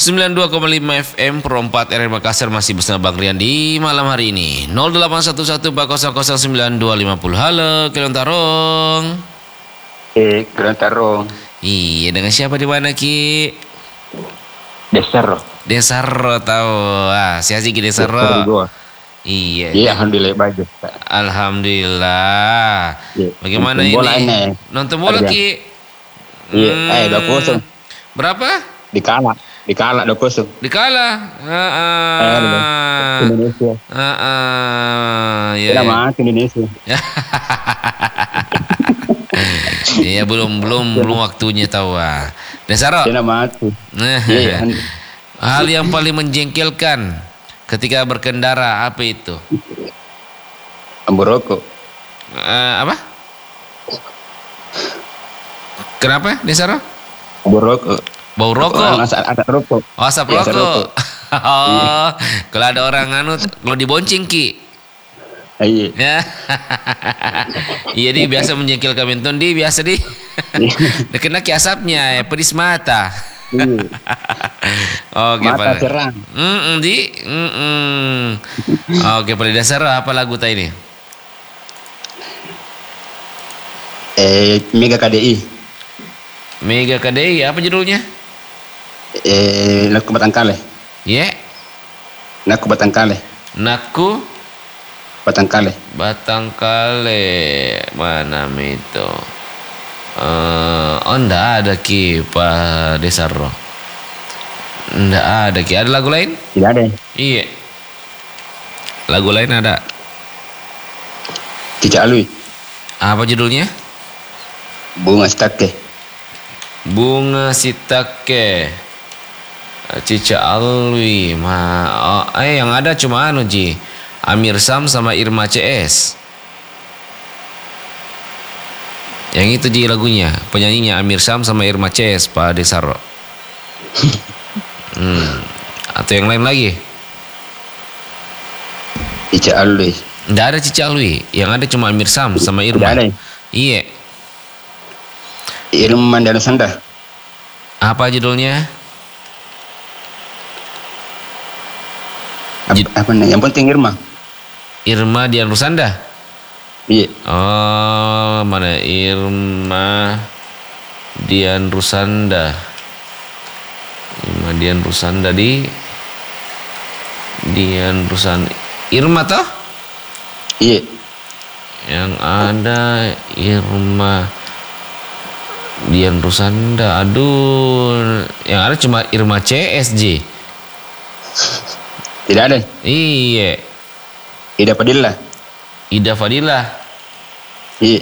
92,5 FM Pro 4 RR Makassar masih bersama Bang Rian di malam hari ini. 0811400950. Halo, Kilon Tarong. Kilon Tarong. Iya, dengan siapa di mana, Ki? Desaro. Desaro tahu. Si Haji Desaro. Iya. Iya, alhamdulillah bagus. Alhamdulillah. Bagaimana ini? Nonton bola, Ki? Iya, 2-0. Berapa? Dikalah 2-0. Dikalah. Indonesia. Ya. Mati Indonesia. Iya, belum waktunya tahu. Desaro. Mati. Hal yang paling menjengkelkan ketika berkendara apa itu? Rokok. Apa? Kenapa, Desaro? Bau rokok. Asap rokok. Oh, asap rokok. Kalau ada orang kalau dibonceng, Ki. Iya. Iya, dia biasa menjengkelkan menton dia biasa dia. Kena ki asapnya, pedis mata. Oke, mata cerang. Oke, pada dasar apa lagu tadi ini? Mega KDI. Mega KDI, apa judulnya? Naku Batangkale. Iya. Naku Batangkale. Naku Batangkale. Mana itu? Ndak ada, Ki, Pak Desaro. Ndak ada, Ki. Ada lagu lain? Tidak ada. Iya. Lagu lain ada. Cicak Alwi. Apa judulnya? Bunga Sitake. Bunga Sitake. Cica Alwi. Yang ada cuma Ji. Amir Sam sama Irma CS. Yang itu Ji lagunya. Penyanyinya Amir Sam sama Irma CS, Pak Desaro. Atau yang lain lagi? Cica Alwi. Nggak ada Cica Alwi. Yang ada cuma Amir Sam sama Irma. Tidak ada. Iya. Irma dan Sanda. Apa judulnya? Apa nih? Yang penting Irma. Irma Dian Rusanda. Iya. Oh, mana Irma Dian Rusanda? Irma Dian Rusanda di Dian Rusanda. Irma toh? Iya. Yang ada Irma Dian Rusanda. Aduh, yang ada cuma Irma CSJ. Tidak ada. Iya. Ida Fadilah. Ida Fadilah. Iya.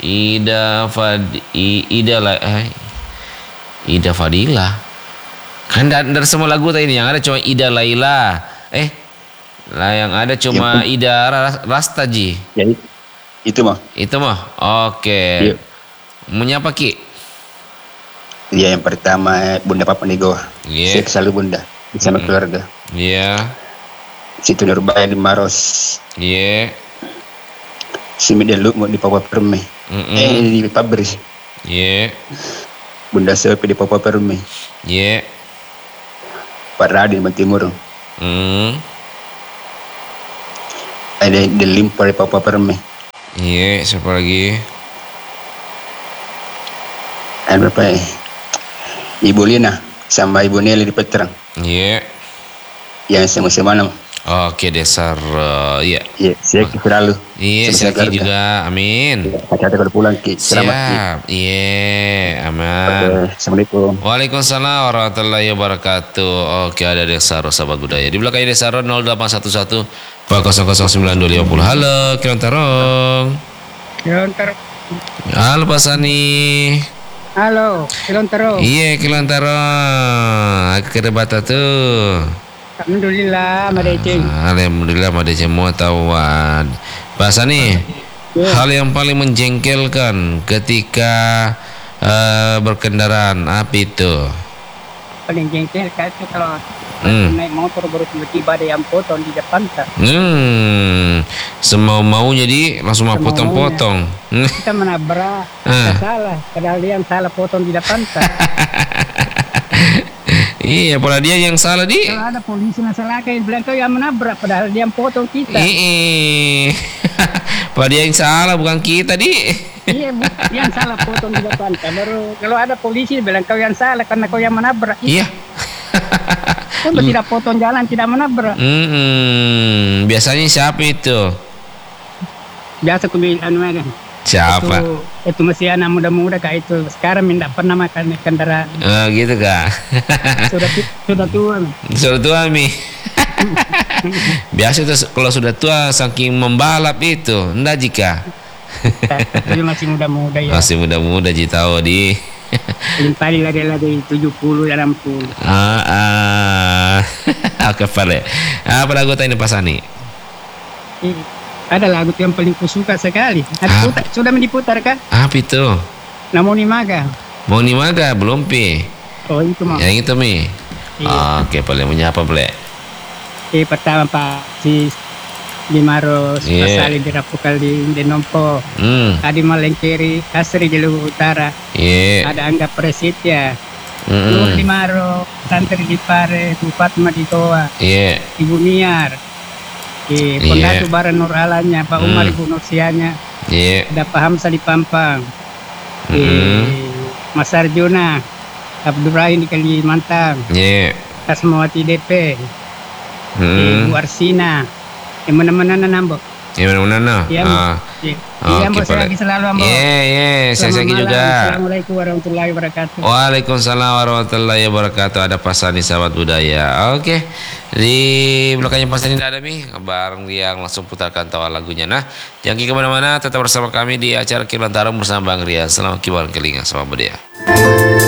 Ida Fadilah. Kan dari semua lagu tadi ini yang ada cuma Ida Laila. Lah yang ada cuma Ida Rastaji. Ya, itu mah. Oke. Iya. Menyapa, Ki? Iya, yang pertama Bunda Papa Nigo. Iya. Saya selalu Bunda bersama keluarga. Iya. Situ Nurbaya di Maros. Iya. Simi dan Lukmo di Papua Perme. Di Pabris. Iya. Bunda Sopi di Papua Perme. Iya. Pak Radin Bantimur. Ada di Limpo di Papua Perme. Iya, siapa lagi? Ada berapa ya? Ibu Lina sama Ibu Nelly di Petrang. Iya. Yang sama-sama nama. Oke, Desar. Iya. Iya, saya selalu. Iya, saya juga. Amin. Hati-hati kalau pulang, Ki. Selamat, Ki. Siap. Iya, aman. Assalamualaikum. Waalaikumsalam warahmatullahi wabarakatuh. Oke, ada Desaro Sabah Budaya. Di belakang Desaro 0811 4009250. Halo, Kilon Tarong. Kilon Tarong. Halo, Pak Sani. Halo, Kilon Tarong. Iya, Kilon Tarong. Aku kira bata tuh. Alhamdulillah, Madeceng. Alhamdulillah, Madeceng mau tawad. Pak Sani, hal yang paling menjengkelkan ketika berkendaraan apa itu? Paling jengkelkan itu kalau naik motor baru tiba-tiba ada yang potong di depan. Semau maunya langsung mau potong-potong. Kita menabrak, kita salah. Padahal dia yang salah potong di depan. Iya, padahal dia yang salah di. Kalau ada polisi masalah kayak bilang kau yang menabrak, padahal dia yang potong kita. Padahal dia yang salah bukan kita di. Iya, dia yang salah potong di depan. Baru kalau ada polisi bilang kau yang salah karena kau yang menabrak. Iya. Kau tidak potong jalan, tidak menabrak. Biasanya siapa itu? Biasa aku bilang kan. Siapa? Itu masih anak muda-muda kayak itu. Sekarang tidak pernah makan kendaraan. Oh, gitu kak. Sudah tua. Sudah tua mi. Biasa itu kalau sudah tua saking membalap itu, enggak jika. Tapi masih muda-muda ya. Masih muda-muda ji tahu di. Paling lagi 70 dan 60. Oke pale. Apa lagu ini Pasani? Ada lagu yang paling kusuka sekali. Sudah diputar kan? Apa itu? Namun Maga. Mau ni maga belum pi? Oh itu mah. Yang itu mi. Iya. Oke pale menyapa pale. Pertama Pak si Limaros Pasali dirapukal di Nompo. Adi Malengkeri Asri di Lugu Utara. Ada Angga Presitya. Nur Limaro Santri di Pare Bupati Maditoa. Ibu Niar. Pondatu Bara Nur Alanya, Pak Umar Ibu Nursianya. Ada Pak Hamsa di Pampang. Mas Arjuna, Abdurrahim di Kalimantan. Kasmawati DP. Ibu Arsina. Yang mana-mana nambok. Yang mana-mana? Iya, saya lagi selalu ambo. Saya juga. Assalamualaikum warahmatullahi wabarakatuh. Waalaikumsalam warahmatullahi wabarakatuh. Ada Pasani sahabat budaya. Oke. Di belakangnya Pasani ada mi bareng yang langsung putarkan tawa lagunya. Nah, jangan kemana-mana, tetap bersama kami di acara Kirlantara bersama Bang Ria. Selamat kibar kelinga sama budaya.